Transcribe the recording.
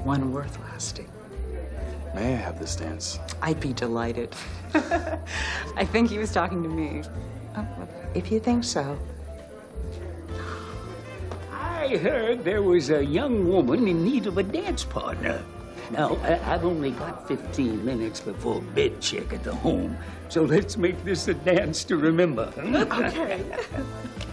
one worth lasting. May I have this dance? I'd be delighted. I think he was talking to me. Oh, well, if you think so. I heard there was a young woman in need of a dance partner. Now, I've only got 15 minutes before bed check at the home, so let's make this a dance to remember. Okay.